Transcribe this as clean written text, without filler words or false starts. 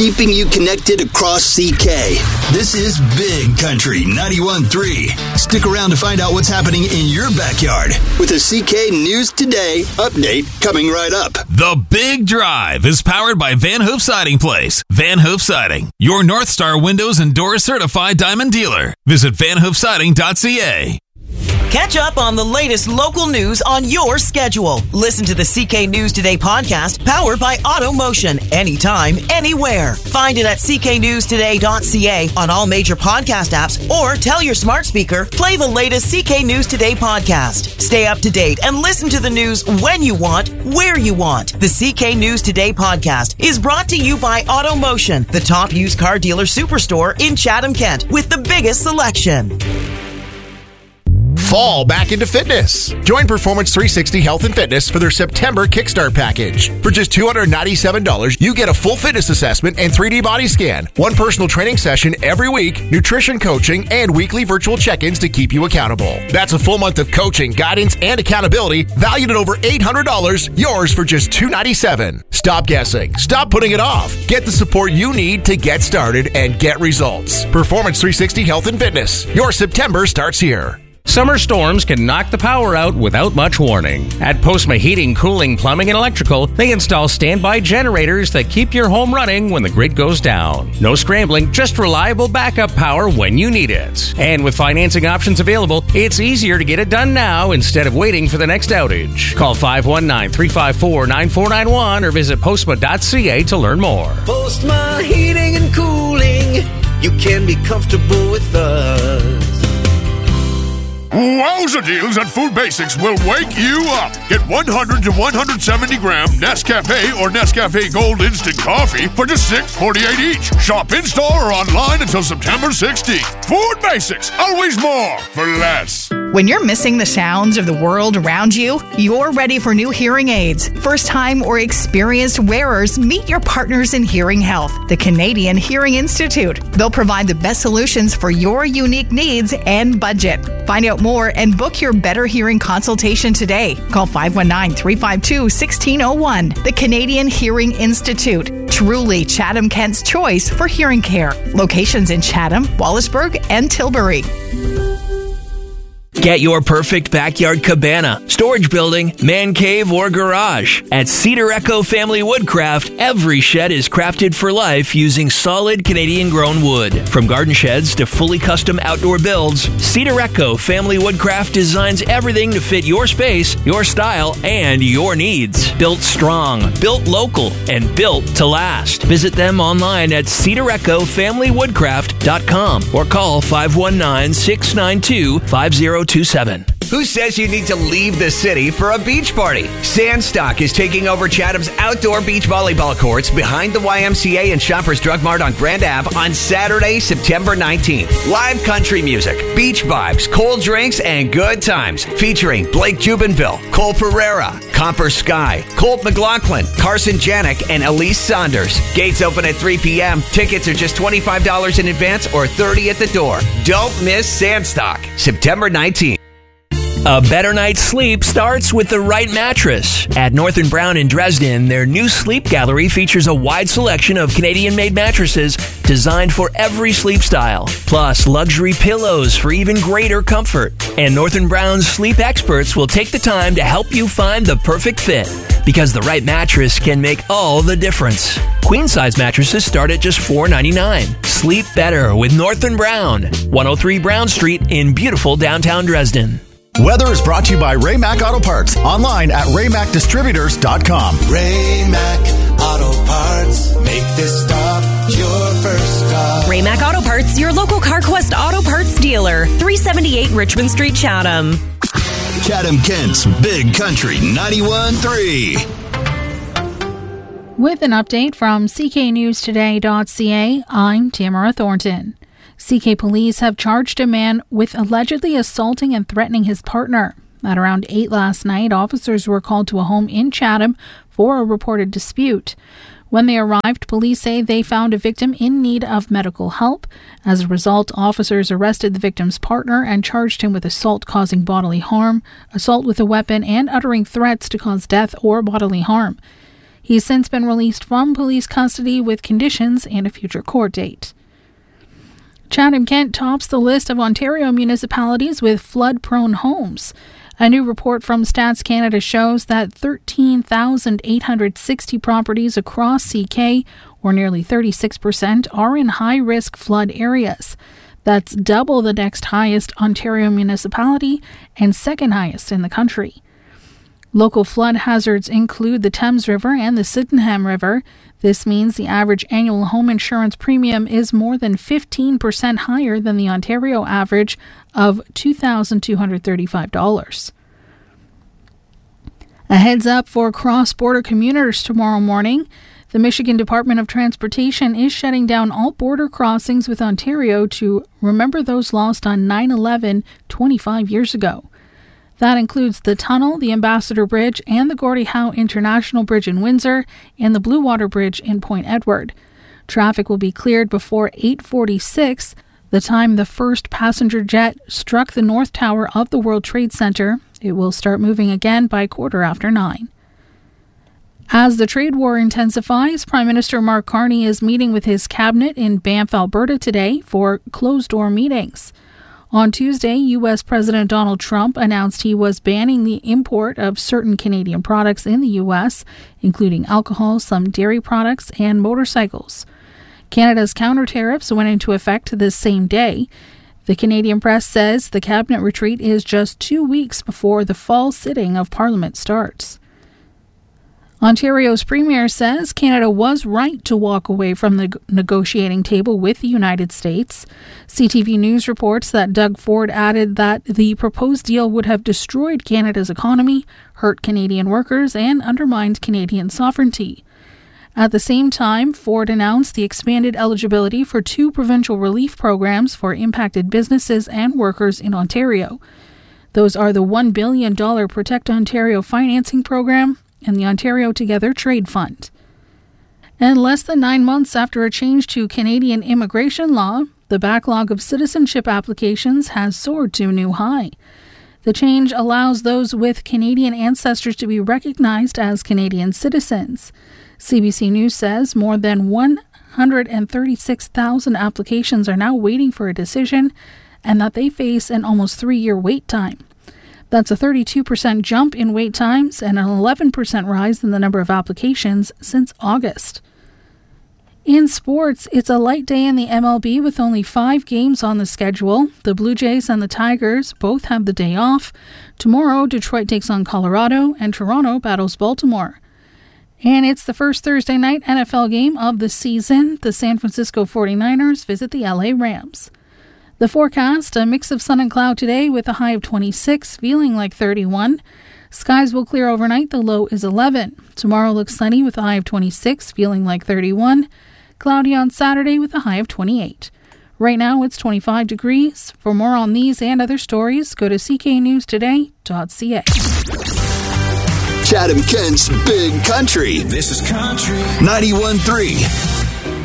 keeping you connected across CK. This is Big Country 91.3. Stick around to find out what's happening in your backyard with a CK News Today update coming right up. The Big Drive is powered by Van Hoof Siding Place. Van Hoof Siding, your North Star Windows and Doors certified diamond dealer. Visit vanhoofsiding.ca. Catch up on the latest local news on your schedule. Listen to the CK News Today podcast, powered by AutoMotion, anytime, anywhere. Find it at cknewstoday.ca on all major podcast apps, or tell your smart speaker, play the latest CK News Today podcast. Stay up to date and listen to the news when you want, where you want. The CK News Today podcast is brought to you by AutoMotion, the top used car dealer superstore in Chatham, Kent, with the biggest selection. Fall back into fitness. Join Performance 360 Health and Fitness for their September Kickstart package. For just $297, you get a full fitness assessment and 3D body scan, one personal training session every week, nutrition coaching, and weekly virtual check-ins to keep you accountable. That's a full month of coaching, guidance, and accountability valued at over $800, yours for just $297. Stop guessing. Stop putting it off. Get the support you need to get started and get results. Performance 360 Health and Fitness. Your September starts here. Summer storms can knock the power out without much warning. At Postma Heating, Cooling, Plumbing, and Electrical, they install standby generators that keep your home running when the grid goes down. No scrambling, just reliable backup power when you need it. And with financing options available, it's easier to get it done now instead of waiting for the next outage. Call 519-354-9491 or visit postma.ca to learn more. Postma Heating and Cooling, you can be comfortable with us. Wowza deals at Food Basics will wake you up. Get 100 to 170 gram Nescafe or Nescafe Gold Instant Coffee for just $6.48 each. Shop in-store or online until September 16th. Food Basics, always more for less. When you're missing the sounds of the world around you, you're ready for new hearing aids. First-time or experienced wearers, meet your partners in hearing health, the Canadian Hearing Institute. They'll provide the best solutions for your unique needs and budget. Find out more and book your better hearing consultation today. Call 519-352-1601. The Canadian Hearing Institute. Truly Chatham Kent's choice for hearing care. Locations in Chatham, Wallaceburg, and Tilbury. Get your perfect backyard cabana, storage building, man cave, or garage. At Cedar Echo Family Woodcraft, every shed is crafted for life using solid Canadian-grown wood. From garden sheds to fully custom outdoor builds, Cedar Echo Family Woodcraft designs everything to fit your space, your style, and your needs. Built strong, built local, and built to last. Visit them online at cedareccofamilywoodcraft.com or call 519-692-5027. Who says you need to leave the city for a beach party? Sandstock is taking over Chatham's outdoor beach volleyball courts behind the YMCA and Shoppers Drug Mart on Grand Ave on Saturday, September 19th. Live country music, beach vibes, cold drinks, and good times. Featuring Blake Jubenville, Cole Pereira, Copper Sky, Colt McLaughlin, Carson Janik, and Elise Saunders. Gates open at 3 p.m. Tickets are just $25 in advance or $30 at the door. Don't miss Sandstock, September 19th. A better night's sleep starts with the right mattress. At North & Brown in Dresden, their new sleep gallery features a wide selection of Canadian-made mattresses designed for every sleep style, plus luxury pillows for even greater comfort. And North & Brown's sleep experts will take the time to help you find the perfect fit, because the right mattress can make all the difference. Queen-size mattresses start at just $4.99. Sleep better with North & Brown, 103 Brown Street in beautiful downtown Dresden. Weather is brought to you by Ray-Mac Auto Parts. Online at raymacdistributors.com. Ray-Mac Auto Parts. Make this stop your first stop. Ray-Mac Auto Parts, your local CarQuest Auto Parts dealer. 378 Richmond Street, Chatham. Chatham Kent's Big Country 91.3. With an update from cknewstoday.ca, I'm Tamara Thornton. CK police have charged a man with allegedly assaulting and threatening his partner. At around 8 last night, officers were called to a home in Chatham for a reported dispute. When they arrived, police say they found a victim in need of medical help. As a result, officers arrested the victim's partner and charged him with assault causing bodily harm, assault with a weapon, and uttering threats to cause death or bodily harm. He's since been released from police custody with conditions and a future court date. Chatham-Kent tops the list of Ontario municipalities with flood-prone homes. A new report from Stats Canada shows that 13,860 properties across CK, or nearly 36%, are in high-risk flood areas. That's double the next highest Ontario municipality and second highest in the country. Local flood hazards include the Thames River and the Sydenham River. This means the average annual home insurance premium is more than 15% higher than the Ontario average of $2,235. A heads up for cross-border commuters tomorrow morning. The Michigan Department of Transportation is shutting down all border crossings with Ontario to remember those lost on 9/11 25 years ago. That includes the tunnel, the Ambassador Bridge, and the Gordie Howe International Bridge in Windsor, and the Blue Water Bridge in Point Edward. Traffic will be cleared before 8:46, the time the first passenger jet struck the North Tower of the World Trade Center. It will start moving again by 9:15. As the trade war intensifies, Prime Minister Mark Carney is meeting with his cabinet in Banff, Alberta today for closed-door meetings. On Tuesday, U.S. President Donald Trump announced he was banning the import of certain Canadian products in the U.S., including alcohol, some dairy products, and motorcycles. Canada's counter tariffs went into effect this same day. The Canadian press says the cabinet retreat is just 2 weeks before the fall sitting of Parliament starts. Ontario's Premier says Canada was right to walk away from the negotiating table with the United States. CTV News reports that Doug Ford added that the proposed deal would have destroyed Canada's economy, hurt Canadian workers, and undermined Canadian sovereignty. At the same time, Ford announced the expanded eligibility for 2 provincial relief programs for impacted businesses and workers in Ontario. Those are the $1 billion Protect Ontario financing program and the Ontario Together Trade Fund. And less than 9 months after a change to Canadian immigration law, the backlog of citizenship applications has soared to a new high. The change allows those with Canadian ancestors to be recognized as Canadian citizens. CBC News says more than 136,000 applications are now waiting for a decision, and that they face an almost 3-year wait time. That's a 32% jump in wait times and an 11% rise in the number of applications since August. In sports, it's a light day in the MLB with only 5 games on the schedule. The Blue Jays and the Tigers both have the day off. Tomorrow, Detroit takes on Colorado and Toronto battles Baltimore. And it's the first Thursday night NFL game of the season. The San Francisco 49ers visit the LA Rams. The forecast, a mix of sun and cloud today with a high of 26, feeling like 31. Skies will clear overnight, the low is 11. Tomorrow looks sunny with a high of 26, feeling like 31. Cloudy on Saturday with a high of 28. Right now it's 25 degrees. For more on these and other stories, go to cknewstoday.ca. Chatham-Kent's Big Country. This is Country 91.3.